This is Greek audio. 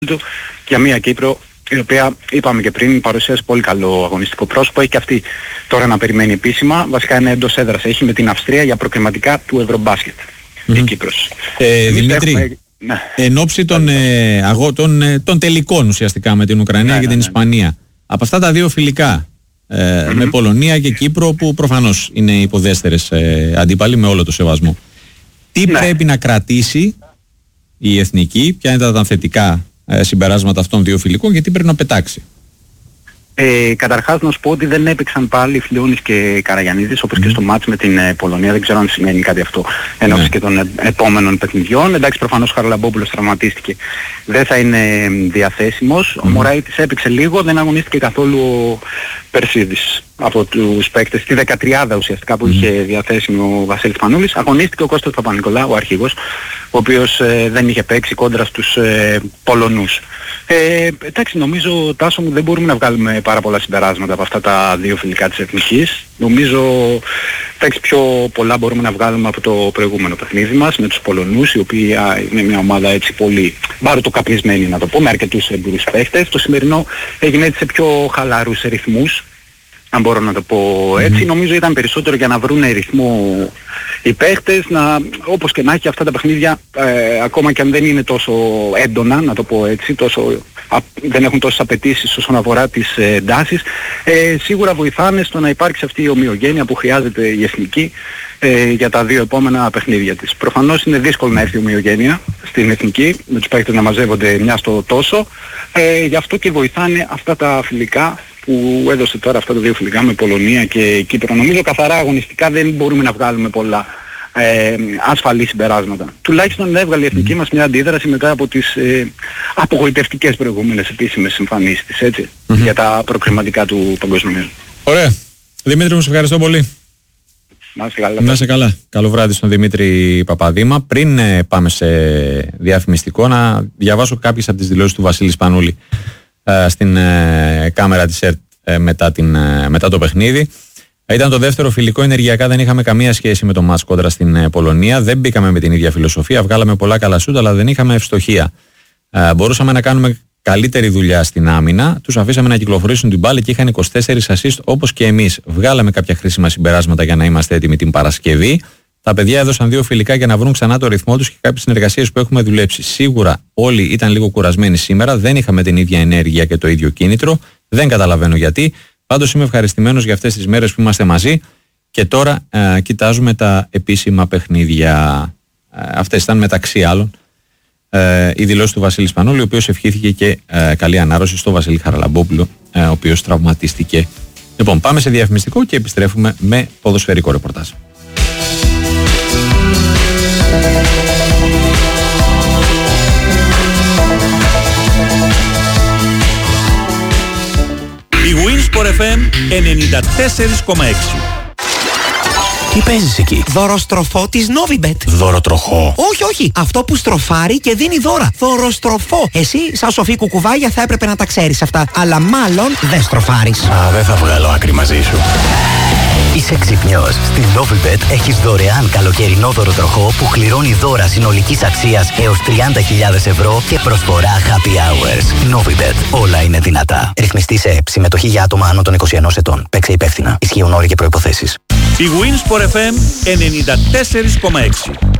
του για μια Κύπρο η οποία, είπαμε και πριν, παρουσίασε πολύ καλό αγωνιστικό πρόσωπο. Έχει και αυτή τώρα να περιμένει επίσημα. Βασικά είναι εντός έδρας. Έχει με την Αυστρία για προκριματικά του Ευρωμπάσκετ η Κύπρος. Δημήτρη, εν ώψη των τελικών ουσιαστικά με την Ουκρανία και την Ισπανία, από αυτά τα δύο φιλικά, με Πολωνία και Κύπρο, που προφανώς είναι υποδέστερες αντίπαλοι με όλο το σεβασμό, τι πρέπει να κρατήσει η εθνική, ποια είναι τα θετικά συμπεράσματα αυτών των δύο φιλικών και τι πρέπει να πετάξει? Καταρχάς να σου πω ότι δεν έπαιξαν πάλι Φλιώνης και Καραγιαννίδης όπως και στο μάτς με την Πολωνία. Δεν ξέρω αν σημαίνει κάτι αυτό εν ώψη και των επόμενων παιχνιδιών. Εντάξει, προφανώς ο Χαραλαμπόπουλος τραυματίστηκε, δεν θα είναι διαθέσιμος. Ο Μωράητης έπαιξε λίγο, δεν αγωνίστηκε καθόλου ο Περσίδης από τους παίκτες. Τη 13 ουσιαστικά που είχε διαθέσιμο ο Βασίλης Πανούλης. Αγωνίστηκε ο Κώστας Παπα-Νικολάου, ο αρχηγός, ο οποίος δεν είχε παίξει κόντρα στους Πολωνούς. Εντάξει, νομίζω, Τάσο μου, δεν μπορούμε να βγάλουμε πάρα πολλά συμπεράσματα από αυτά τα δύο φιλικά της εθνικής. Νομίζω πιο πολλά μπορούμε να βγάλουμε από το προηγούμενο παιχνίδι μας με τους Πολωνούς, οι οποίοι είναι μια ομάδα έτσι πολύ μπαρουτοκαπνισμένη, να το πω, με αρκετούς εμπειρούς παίχτες. Το σημερινό έγινε έτσι σε πιο χαλαρούς ρυθμούς, αν μπορώ να το πω έτσι. Νομίζω ήταν περισσότερο για να βρουν ρυθμό οι παίχτες, όπως και να έχει αυτά τα παιχνίδια, ακόμα και αν δεν είναι τόσο έντονα, να το πω έτσι, δεν έχουν τόσες απαιτήσεις όσον αφορά τις εντάσεις, σίγουρα βοηθάνε στο να υπάρξει αυτή η ομοιογένεια που χρειάζεται η εθνική για τα δύο επόμενα παιχνίδια της. Προφανώς είναι δύσκολο να έρθει η ομοιογένεια στην εθνική, με τους παίχτες να μαζεύονται μια στο τόσο, γι' αυτό και βοηθάνε αυτά τα φιλικά που έδωσε τώρα, αυτά τα δύο φιλικά με Πολωνία και Κύπρο. Νομίζω καθαρά αγωνιστικά δεν μπορούμε να βγάλουμε πολλά ασφαλή συμπεράσματα. Τουλάχιστον έβγαλε η εθνική μας μια αντίδραση μετά από τις απογοητευτικές προηγούμενες επίσημες εμφανίσεις της, έτσι, για τα προκριματικά του παγκοσμίου. Ωραία. Δημήτρη μου, σε ευχαριστώ πολύ. Να είσαι καλά. Καλό βράδυ στον Δημήτρη Παπαδήμα. Πριν πάμε σε διαφημιστικό, να διαβάσω κάποιες από τις δηλώσεις του Βασίλη Πανούλη στην κάμερα της ΕΡΤ μετά το παιχνίδι. Ήταν το δεύτερο φιλικό, ενεργειακά δεν είχαμε καμία σχέση με το μάτς κόντρα στην Πολωνία. Δεν μπήκαμε με την ίδια φιλοσοφία, βγάλαμε πολλά καλά σούτ, αλλά δεν είχαμε ευστοχία. Μπορούσαμε να κάνουμε καλύτερη δουλειά στην άμυνα, τους αφήσαμε να κυκλοφορήσουν την μπάλα και είχαν 24 assist όπως και εμείς. Βγάλαμε κάποια χρήσιμα συμπεράσματα για να είμαστε έτοιμοι την Παρασκευή. Τα παιδιά έδωσαν δύο φιλικά για να βρουν ξανά το ρυθμό τους και κάποιες συνεργασίες που έχουμε δουλέψει. Σίγουρα όλοι ήταν λίγο κουρασμένοι σήμερα, δεν είχαμε την ίδια ενέργεια και το ίδιο κίνητρο. Δεν καταλαβαίνω γιατί. Πάντως είμαι ευχαριστημένος για αυτές τις μέρες που είμαστε μαζί και τώρα κοιτάζουμε τα επίσημα παιχνίδια. Αυτές ήταν μεταξύ άλλων η δηλώση του Βασίλη Πανούλη, ο οποίος ευχήθηκε και καλή ανάρρωση στο Βασίλη Χαραλαμπόπουλο, ο οποίος τραυματίστηκε. Λοιπόν, πάμε σε διαφημιστικό και επιστρέφουμε με ποδοσφαιρικό ρεπορτάζ. Η Winsport FM 94,6. Τι παίζεις εκεί? Δωροστροφό της Novibet. Δωροτροχό? Όχι. Αυτό που στροφάρει και δίνει δώρα. Δωροστροφό. Εσύ, σαν σοφή κουκουβάγια, θα έπρεπε να τα ξέρεις αυτά. Αλλά μάλλον δεν στροφάρεις. Δεν θα βγάλω άκρη μαζί σου. Είσαι ξυπνιός. Στην Novibet έχεις δωρεάν καλοκαιρινό δωροτροχό που κληρώνει δώρα συνολικής αξίας έως 30.000 ευρώ και προσφορά happy hours. Novibet. Όλα είναι δυνατά. Ρυθμιστή σε ΕΠ. Συμμετοχή για άτομα άνω των 21 ετών. Παίξε υπεύθυνα. Ισχύουν όροι και προϋποθέσεις. Η Winsport FM 94,6.